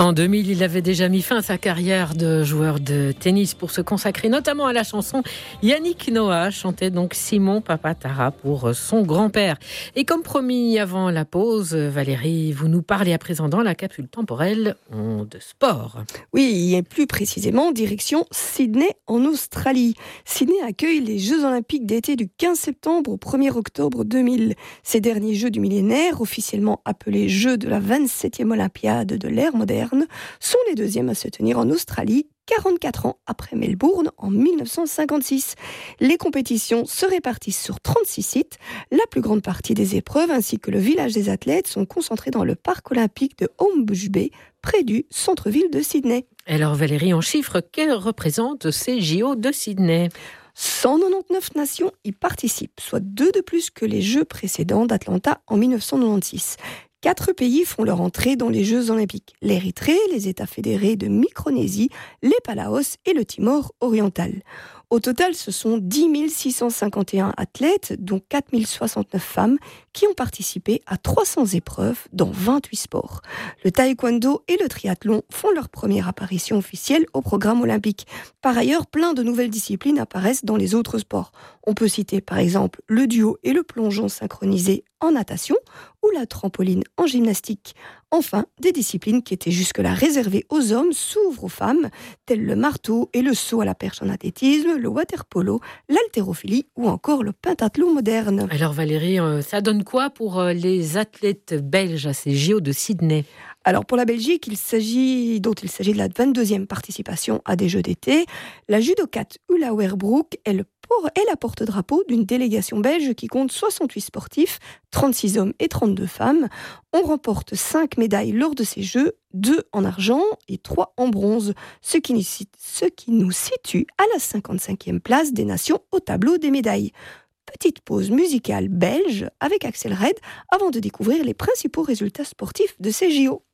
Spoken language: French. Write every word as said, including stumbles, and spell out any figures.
En deux mille, il avait déjà mis fin à sa carrière de joueur de tennis pour se consacrer notamment à la chanson. Yannick Noah chantait donc Simon Papatara pour son grand-père. Et comme promis avant la pause, Valérie, vous nous parlez à présent dans la capsule temporelle de sport. Oui, et plus précisément, direction Sydney en Australie. Sydney accueille les Jeux Olympiques d'été du quinze septembre au premier octobre deux mille. Ces derniers Jeux du millénaire, officiellement appelés Jeux de la vingt-septième Olympiade de l'ère moderne, sont les deuxièmes à se tenir en Australie, quarante-quatre ans après Melbourne en mille neuf cent cinquante-six. Les compétitions se répartissent sur trente-six sites. La plus grande partie des épreuves ainsi que le village des athlètes sont concentrés dans le parc olympique de Homebush Bay, près du centre-ville de Sydney. Alors Valérie, en chiffres, que représentent ces J O de Sydney ? cent quatre-vingt-dix-neuf nations y participent, soit deux de plus que les Jeux précédents d'Atlanta en mille neuf cent quatre-vingt-seize. Quatre pays font leur entrée dans les Jeux Olympiques. L'Érythrée, les États fédérés de Micronésie, les Palaos et le Timor oriental. Au total, ce sont dix mille six cent cinquante et un athlètes, dont quatre mille soixante-neuf femmes, qui ont participé à trois cents épreuves dans vingt-huit sports. Le taekwondo et le triathlon font leur première apparition officielle au programme olympique. Par ailleurs, plein de nouvelles disciplines apparaissent dans les autres sports. On peut citer par exemple le duo et le plongeon synchronisé en natation ou la trampoline en gymnastique. Enfin, des disciplines qui étaient jusque-là réservées aux hommes s'ouvrent aux femmes, telles le marteau et le saut à la perche en athlétisme, le water-polo, l'haltérophilie ou encore le pentathlon moderne. Alors Valérie, ça donne quoi pour les athlètes belges à ces J O de Sydney ? Alors pour la Belgique, il s'agit, dont il s'agit de la vingt-deuxième participation à des Jeux d'été, la judokate Ulla Werbroek est le est la porte-drapeau d'une délégation belge qui compte soixante-huit sportifs, trente-six hommes et trente-deux femmes. On remporte cinq médailles lors de ces Jeux, deux en argent et trois en bronze, ce qui, nous, ce qui nous situe à la cinquante-cinquième place des nations au tableau des médailles. Petite pause musicale belge avec Axel Red avant de découvrir les principaux résultats sportifs de ces J O.